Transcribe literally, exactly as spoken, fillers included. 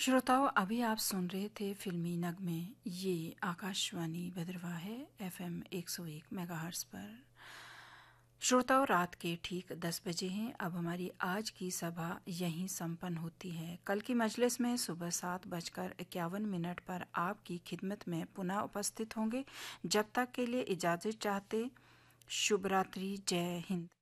श्रोताओं, अभी आप सुन रहे थे फिल्मी नगमे। ये आकाशवाणी भद्रवाह है, एफएम एक सौ एक मेगाहर्ट्ज़ पर। श्रोताओं, रात के ठीक दस बजे हैं। अब हमारी आज की सभा यहीं संपन्न होती है। कल की मजलिस में सुबह सात बजकर इक्यावन मिनट पर आपकी खिदमत में पुनः उपस्थित होंगे। जब तक के लिए इजाज़त चाहते, शुभ रात्रि, जय हिंद।